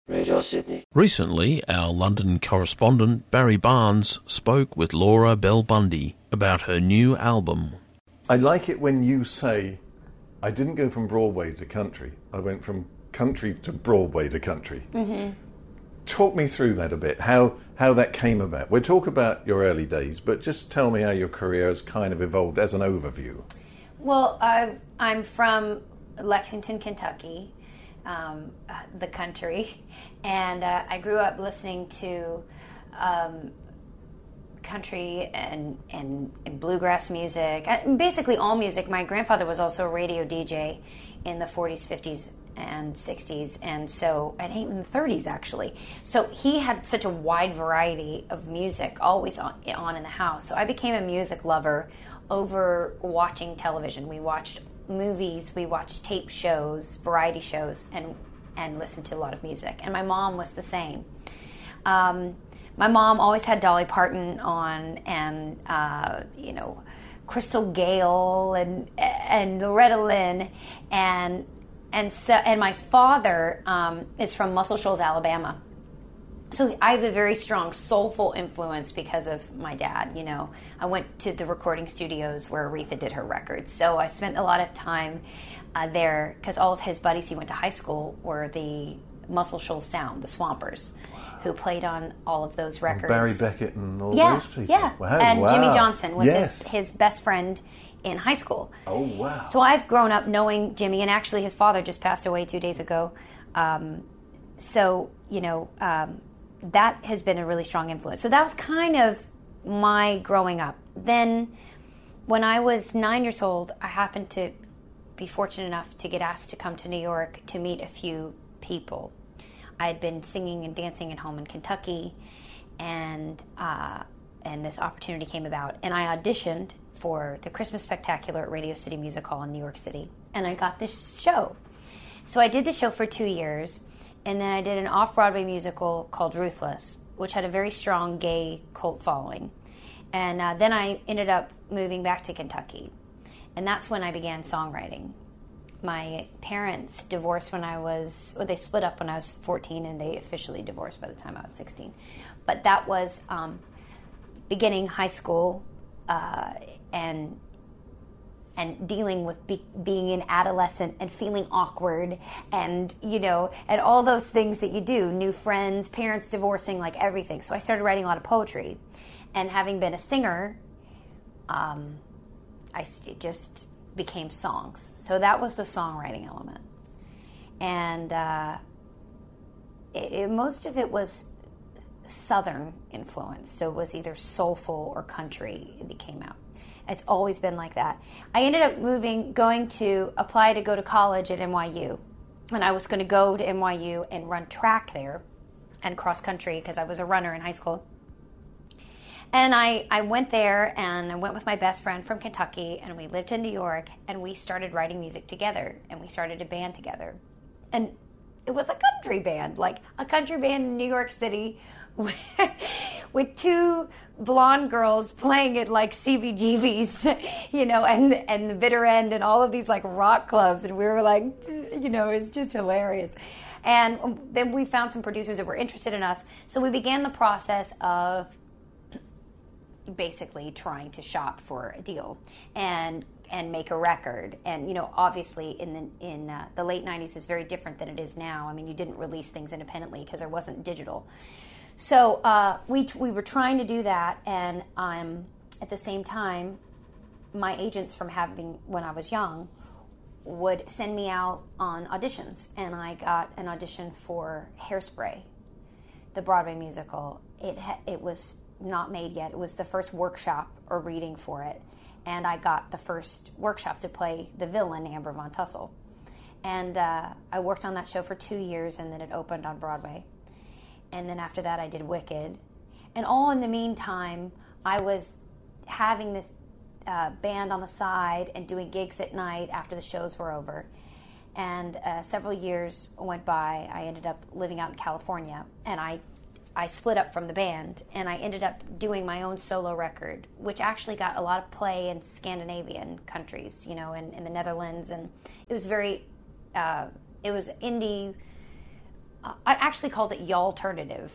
Radio Sydney. Recently, our London correspondent Barry Barnes spoke with Laura Bell Bundy about her new album. I like it when you say, I didn't go from Broadway to country. I went from country to Broadway to country. Mm-hmm. Talk me through that a bit, how that came about. We'll talk about your early days, but just tell me how your career has kind of evolved as an overview. Well, I'm from Lexington, Kentucky, the country, and I grew up listening to country and bluegrass music, basically all music. My grandfather was also a radio DJ in the 40s, 50s, and 60s, and even the 30s actually. So he had such a wide variety of music always on in the house. So I became a music lover over watching television. We watched movies, we watched tape shows, variety shows, and listened to a lot of music. And my mom was the same. My mom always had Dolly Parton on, and Crystal Gale and Loretta Lynn, and my father is from Muscle Shoals, Alabama. So I have a very strong soulful influence because of my dad. You know, I went to the recording studios where Aretha did her records, so I spent a lot of time there because all of his buddies he went to high school were the Muscle Shoals Sound, the Swampers, who played on all of those records. And Barry Beckett and all those people. Yeah, wow, and wow. Jimmy Johnson was yes. his best friend in high school. Oh, wow. So I've grown up knowing Jimmy, and actually his father just passed away 2 days ago. That has been a really strong influence. So that was kind of my growing up. Then when I was 9 years old, I happened to be fortunate enough to get asked to come to New York to meet a few people. I had been singing and dancing at home in Kentucky, and this opportunity came about. And I auditioned for the Christmas Spectacular at Radio City Music Hall in New York City, and I got this show. So I did the show for 2 years, and then I did an off-Broadway musical called Ruthless, which had a very strong gay cult following. And then I ended up moving back to Kentucky, and that's when I began songwriting. My parents divorced they split up when I was 14, and they officially divorced by the time I was 16. But that was beginning high school, and dealing with being an adolescent and feeling awkward, and and all those things that you do, new friends, parents divorcing, like everything. So I started writing a lot of poetry, and having been a singer, it just became songs. So that was the songwriting element, and most of it was Southern influence. So it was either soulful or country that came out. It's always been like that. I ended up going to apply to go to college at NYU. And I was going to go to NYU and run track there and cross country because I was a runner in high school. And I went there, and I went with my best friend from Kentucky, and we lived in New York, and we started writing music together, and we started a band together. And it was a country band, like a country band in New York City with two blonde girls playing it like CBGB's, and the Bitter End and all of these like rock clubs, and we were like, it's just hilarious. And then we found some producers that were interested in us, so we began the process of basically trying to shop for a deal and make a record. And obviously in the late 90s is very different than it is now. I mean, you didn't release things independently because there wasn't digital. So we were trying to do that, and at the same time, my agents from when I was young would send me out on auditions, and I got an audition for Hairspray, the Broadway musical. It was not made yet. It was the first workshop or reading for it, and I got the first workshop to play the villain, Amber Von Tussle. And I worked on that show for 2 years, and then it opened on Broadway. And then after that, I did Wicked. And all in the meantime, I was having this band on the side and doing gigs at night after the shows were over. And several years went by. I ended up living out in California, and I split up from the band, and I ended up doing my own solo record, which actually got a lot of play in Scandinavian countries, in the Netherlands. And it was very, it was indie I actually called it Y'alternative.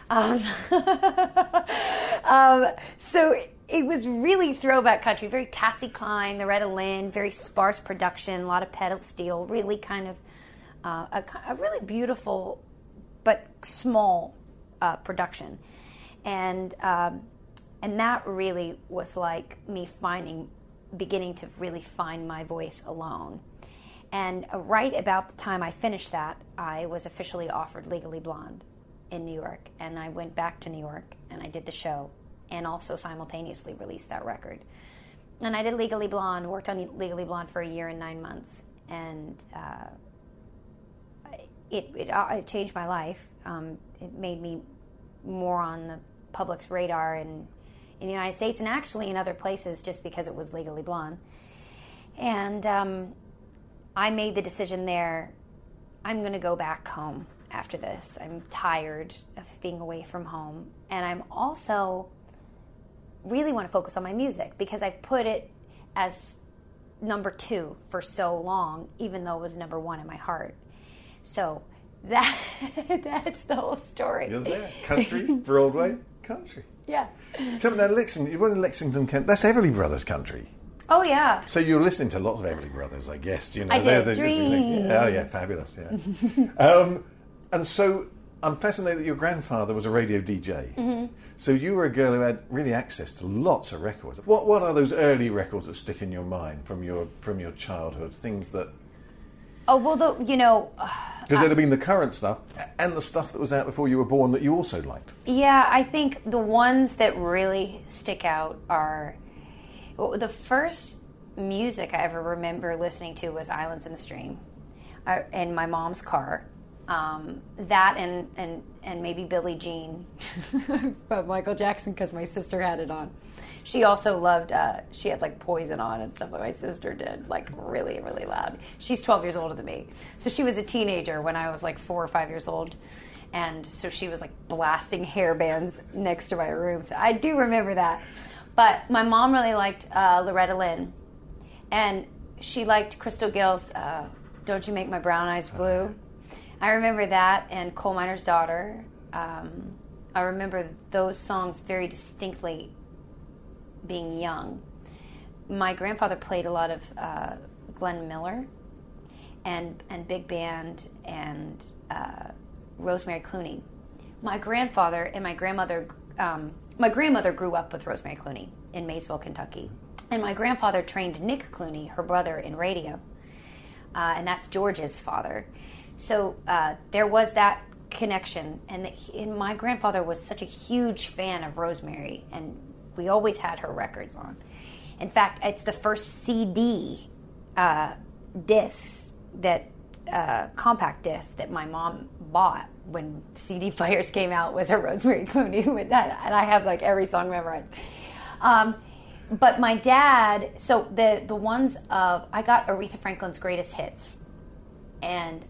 So it was really throwback country, very Patsy Cline, Loretta Lynn, very sparse production, a lot of pedal steel, really kind of a really beautiful but small production, and that really was like me beginning to really find my voice alone. And right about the time I finished that, I was officially offered Legally Blonde in New York, and I went back to New York and I did the show and also simultaneously released that record. And I did Legally Blonde, worked on Legally Blonde for 1 year and 9 months, and it changed my life. It made me more on the public's radar in the United States and actually in other places just because it was Legally Blonde. And I made the decision there, I'm going to go back home after this. I'm tired of being away from home. And I'm also really want to focus on my music because I've put it as number 2 for so long, even though it was number 1 in my heart. So that's the whole story. You're there. Country, Broadway, country. Yeah. Tell me now, you were in Lexington, Kent. That's Everly Brothers country. Oh, yeah. So you're listening to lots of Everly Brothers, I guess. You know, I did. Dream. Oh, yeah, fabulous, yeah. And so I'm fascinated that your grandfather was a radio DJ. Mm-hmm. So you were a girl who had really access to lots of records. What are those early records that stick in your mind from your childhood? Things that... Oh, well, because there'd have been the current stuff and the stuff that was out before you were born that you also liked. Yeah, I think the ones that really stick out are... Well, the first music I ever remember listening to was Islands in the Stream in my mom's car. That and maybe Billie Jean but Michael Jackson because my sister had it on. She also loved, she had like Poison on and stuff like my sister did, like really, really loud. She's 12 years older than me. So she was a teenager when I was like 4 or 5 years old. And so she was like blasting hair bands next to my room. So I do remember that. But my mom really liked Loretta Lynn. And she liked Crystal Gill's Don't You Make My Brown Eyes Blue. I remember that and Coal Miner's Daughter. I remember those songs very distinctly being young. My grandfather played a lot of Glenn Miller and big band and Rosemary Clooney. My grandfather and my grandmother grew up with Rosemary Clooney in Maysville, Kentucky. And my grandfather trained Nick Clooney, her brother, in radio. And that's George's father. So there was that connection. And my grandfather was such a huge fan of Rosemary. And we always had her records on. In fact, it's the first CD disc compact disc that my mom bought when CD players came out was a Rosemary Clooney with that, and I have like every song memorized. But my dad, so the ones of I got Aretha Franklin's Greatest Hits, and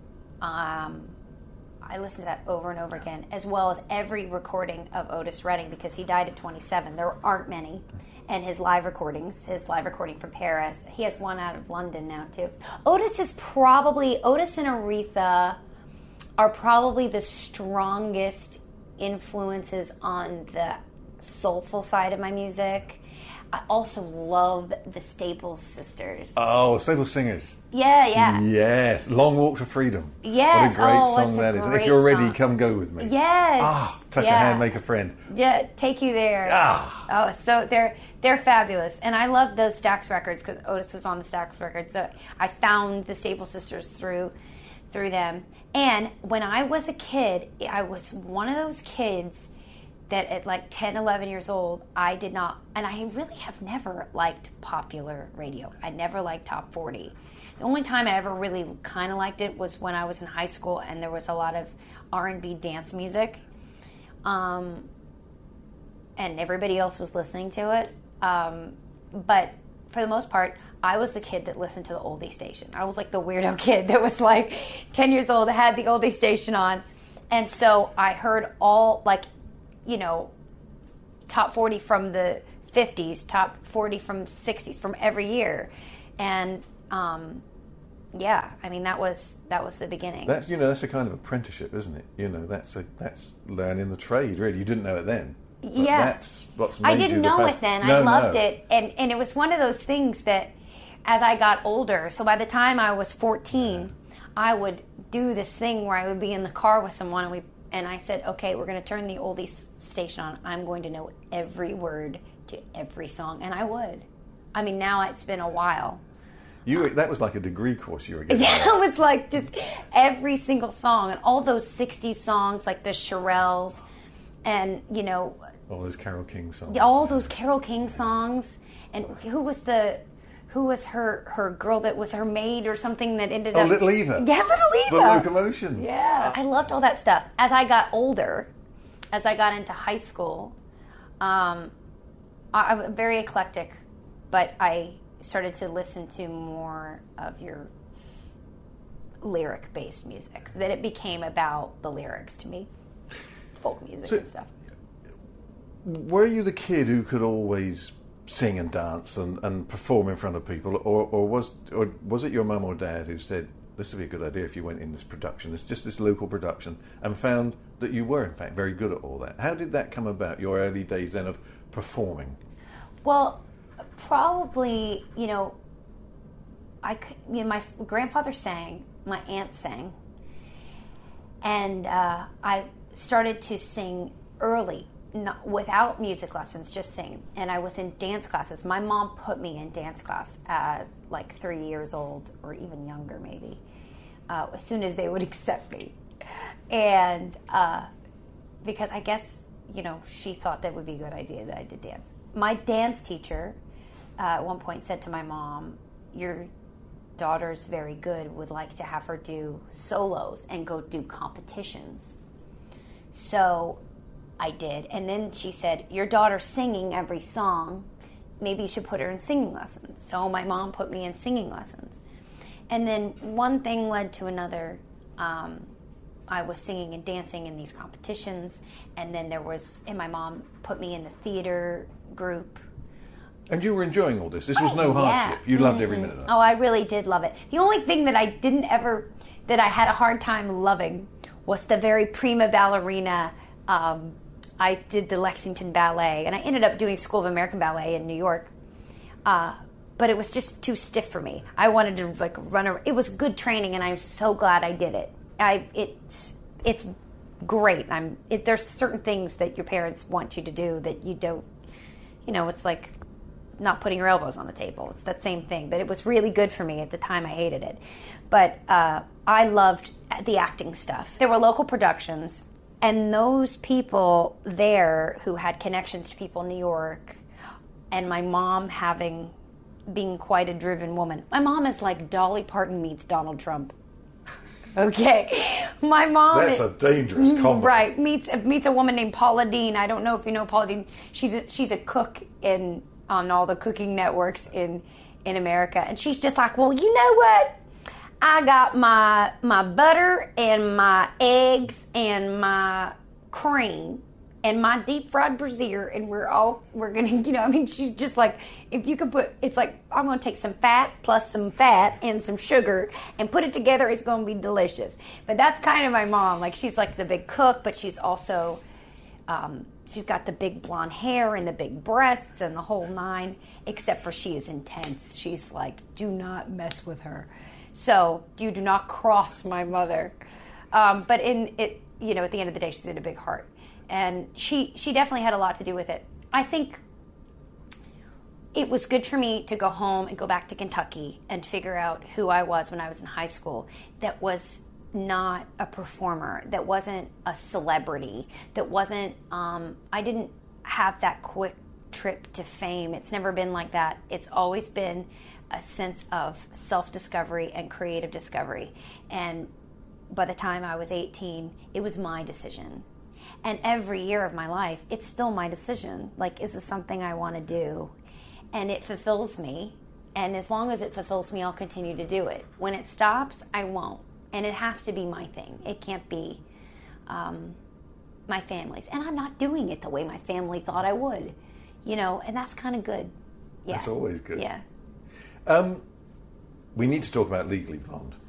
I listened to that over and over again, as well as every recording of Otis Redding because he died at 27. There aren't many. And his live recording from Paris. He has one out of London now, too. Otis and Aretha are probably the strongest influences on the soulful side of my music. I also love the Staples Sisters. Oh, Staples Singers. Yeah. Yes. Long Walk to Freedom. Yes. What a great song that is. And if you're ready, come go with me. Yes. Touch a hand, make a friend. Yeah, take you there. Oh, so they're fabulous. And I love those Stax records because Otis was on the Stax records. So I found the Staples Sisters through them. And when I was a kid, I was one of those kids that at like 10, 11 years old, I did not, and I really have never liked popular radio. I never liked top 40. The only time I ever really kind of liked it was when I was in high school and there was a lot of R&B dance music. And everybody else was listening to it. But for the most part, I was the kid that listened to the oldie station. I was like the weirdo kid that was like 10 years old, had the oldie station on. And so I heard all like, top 40 from the 50s, top 40 from 60s, from every year. And yeah, I mean, that was the beginning. That's that's a kind of apprenticeship, isn't it? That's learning the trade. Really, you didn't know it then. But Yeah. that's what's made I didn't know it then. I loved it. And it was one of those things that as I got older, so by the time I was 14, I would do this thing where I would be in the car with someone and I said, okay, we're going to turn the oldies station on. I'm going to know every word to every song. And I would. I mean, now it's been a while. That was like a degree course you were getting. Yeah, it was like just every single song. And all those 60s songs, like the Shirelles and, all those Carole King songs. all those Carole King songs. And who was her girl that was her maid or something that ended up... Little Eva. Yeah, Little Eva. The Locomotion. Yeah. I loved all that stuff. As I got older, as I got into high school, I'm very eclectic, but I started to listen to more of your lyric-based music. So that it became about the lyrics to me. Folk music and stuff. Were you the kid who could always sing and dance and perform in front of people, or was it your mum or dad who said this would be a good idea if you went in this production, it's just this local production, and found that you were in fact very good at all that? How did that come about, your early days then of performing? Well, probably, my grandfather sang, my aunt sang, and I started to sing early. Not, without music lessons, just sing. And I was in dance classes. My mom put me in dance class at like 3 years old, or even younger maybe, as soon as they would accept me. And because I guess, she thought that would be a good idea that I did dance. My dance teacher at one point said to my mom, your daughter's very good, would like to have her do solos and go do competitions. So I did. And then she said, your daughter's singing every song. Maybe you should put her in singing lessons. So my mom put me in singing lessons. And then one thing led to another. I was singing and dancing in these competitions. And then and my mom put me in the theater group. And you were enjoying all this? This was no hardship? You loved every minute of it? Oh, I really did love it. The only thing that that I had a hard time loving was the very prima ballerina. I did the Lexington Ballet, and I ended up doing School of American Ballet in New York. But it was just too stiff for me. I wanted to run around. It was good training, and I'm so glad I did it. It's great. There's certain things that your parents want you to do that you don't. It's like not putting your elbows on the table. It's that same thing. But it was really good for me at the time. I hated it, but I loved the acting stuff. There were local productions. And those people there who had connections to people in New York, and my mom being quite a driven woman. My mom is like Dolly Parton meets Donald Trump. Okay. My mom... That's a dangerous combo. Right. Meets a woman named Paula Deen. I don't know if you know Paula Deen. She's a cook on all the cooking networks in America. And she's just like, well, you know what? I got my butter and my eggs and my cream and my deep fried brassiere, and we're gonna, she's just like, if you could it's like, I'm gonna take some fat plus some fat and some sugar and put it together, it's gonna be delicious. But that's kind of my mom. Like, she's like the big cook, but she's also, she's got the big blonde hair and the big breasts and the whole nine, except for she is intense. She's like, do not mess with her. So you do not cross my mother. But at the end of the day, she's in a big heart. And she definitely had a lot to do with it. I think it was good for me to go home and go back to Kentucky and figure out who I was when I was in high school. That was not a performer. That wasn't a celebrity. That wasn't, I didn't have that quick trip to fame. It's never been like that. It's always been a sense of self-discovery and creative discovery. And by the time I was 18, it was my decision. And every year of my life, it's still my decision. Like, is this something I want to do? And it fulfills me. And as long as it fulfills me, I'll continue to do it. When it stops, I won't. And it has to be my thing. It can't be my family's. And I'm not doing it the way my family thought I would. And that's kind of good. Yeah. That's always good. Yeah. we need to talk about Legally Blonde.